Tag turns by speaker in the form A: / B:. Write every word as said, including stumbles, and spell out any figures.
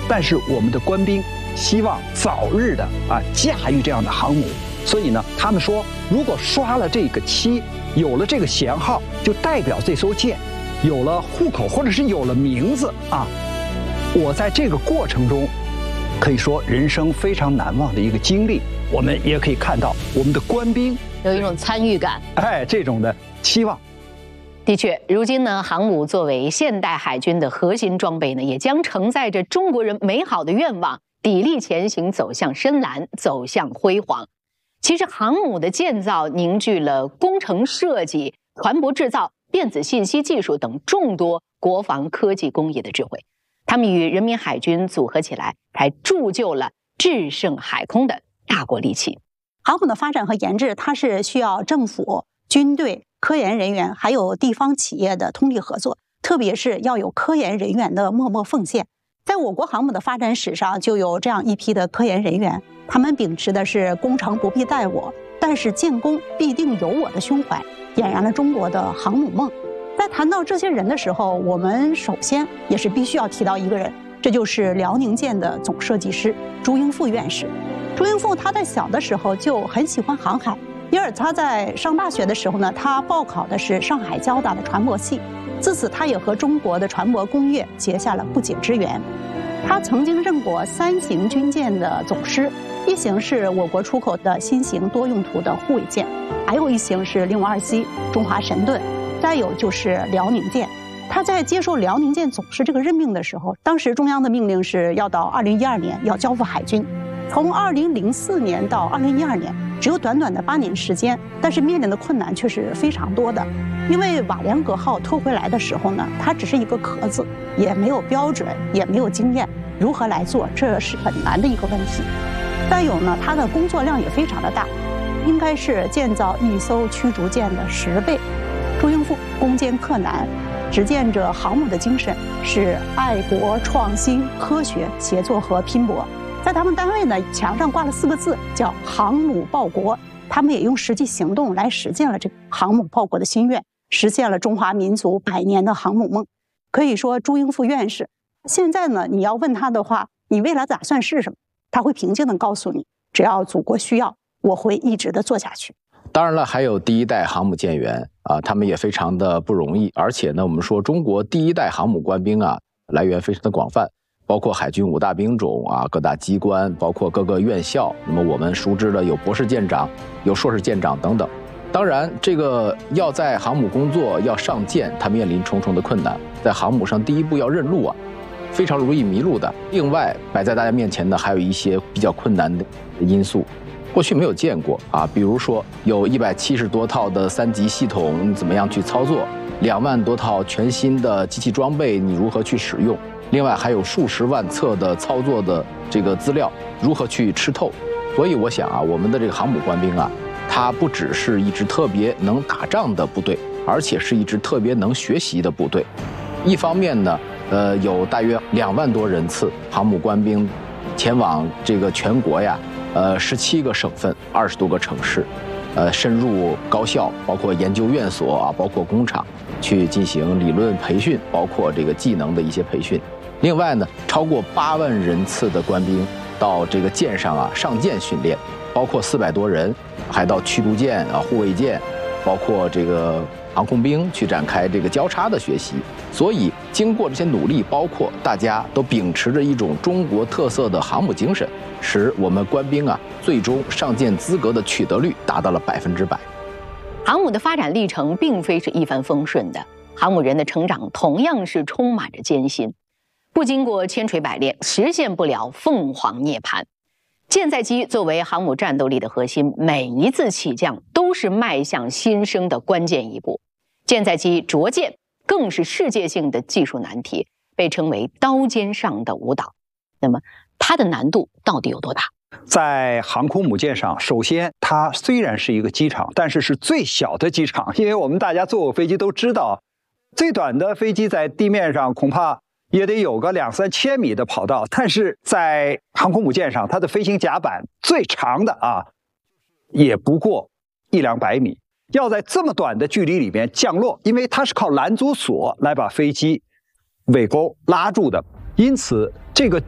A: 但是我们的官兵希望早日的啊驾驭这样的航母，所以呢，他们说，如果刷了这个漆，有了这个舷号，就代表这艘舰有了户口，或者是有了名字啊。我在这个过程中，可以说人生非常难忘的一个经历。我们也可以看到我们的官兵
B: 有一种参与感，
A: 哎，这种的期望。
B: 的确，如今呢，航母作为现代海军的核心装备呢，也将承载着中国人美好的愿望，砥砺前行，走向深蓝，走向辉煌。其实，航母的建造凝聚了工程设计、船舶制造、电子信息技术等众多国防科技工业的智慧，他们与人民海军组合起来，才铸就了制胜海空的大国利器。
C: 航母的发展和研制，它是需要政府、军队、科研人员还有地方企业的通力合作，特别是要有科研人员的默默奉献。在我国航母的发展史上，就有这样一批的科研人员，他们秉持的是“攻城不必待我，但是建功必定有我”的胸怀，点燃了中国的航母梦。在谈到这些人的时候，我们首先也是必须要提到一个人，这就是辽宁舰的总设计师朱英馥院士。朱英馥他在小的时候就很喜欢航海，因而他在上大学的时候呢，他报考的是上海交大的船舶系，自此他也和中国的船舶工业结下了不解之缘。他曾经任过三型军舰的总师，一型是我国出口的新型多用途的护卫舰，还有一型是零五二 C 中华神盾，再有就是辽宁舰。他在接受辽宁舰总师这个任命的时候，当时中央的命令是要到二零一二年要交付海军。从二零零四年到二零一二年，只有短短的八年时间，但是面临的困难却是非常多的。因为瓦良格号拖回来的时候呢，它只是一个壳子，也没有标准，也没有经验，如何来做，这是很难的一个问题。再有呢，它的工作量也非常的大，应该是建造一艘驱逐舰的十倍。朱英馥攻坚克难，实践着航母的精神，是爱国、创新、科学、协作和拼搏。在他们单位呢，墙上挂了四个字，叫“航母报国”。他们也用实际行动来实现了这个航母报国的心愿，实现了中华民族百年的航母梦。可以说，朱英馥院士现在呢，你要问他的话，你未来打算是什么？他会平静地告诉你，只要祖国需要，我会一直的做下去。
D: 当然了，还有第一代航母舰员啊，他们也非常的不容易。而且呢，我们说中国第一代航母官兵啊，来源非常的广泛。包括海军五大兵种啊，各大机关，包括各个院校。那么我们熟知的有博士舰长，有硕士舰长等等。当然，这个要在航母工作，要上舰，它面临重重的困难。在航母上，第一步要认路啊，非常容易迷路的。另外，摆在大家面前的还有一些比较困难的因素，过去没有见过啊，比如说有一百七十多套的三级系统，你怎么样去操作？两万多套全新的机器装备，你如何去使用？另外还有数十万册的操作的这个资料，如何去吃透？所以我想啊，我们的这个航母官兵啊，它不只是一支特别能打仗的部队，而且是一支特别能学习的部队。一方面呢，呃，有大约两万多人次航母官兵前往这个全国呀，呃，十七个省份，二十多个城市，呃，深入高校，包括研究院所啊，包括工厂，去进行理论培训，包括这个技能的一些培训。另外呢，超过八万人次的官兵到这个舰上啊上舰训练，包括四百多人，还到驱逐舰啊、护卫舰，包括这个航空兵去展开这个交叉的学习。所以经过这些努力，包括大家都秉持着一种中国特色的航母精神，使我们官兵啊最终上舰资格的取得率达到了百分之百。
B: 航母的发展历程并非是一帆风顺的，航母人的成长同样是充满着艰辛。不经过千锤百炼，实现不了凤凰涅槃。舰载机作为航母战斗力的核心，每一次起降都是迈向新生的关键一步。舰载机着舰更是世界性的技术难题，被称为刀尖上的舞蹈。那么它的难度到底有多大？
A: 在航空母舰上，首先它虽然是一个机场，但是是最小的机场，因为我们大家坐过飞机都知道，最短的飞机在地面上恐怕也得有个两三千米的跑道，但是在航空母舰上，它的飞行甲板最长的啊，也不过一两百米。要在这么短的距离里面降落，因为它是靠拦阻索来把飞机尾钩拉住的，因此这个